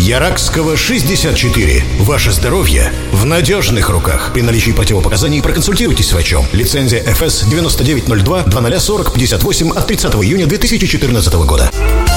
Яракского, 64. Ваше здоровье в надежных руках. При наличии противопоказаний проконсультируйтесь с врачом. Лицензия ФС 9902 0040 58 от 30 июня 2014 года.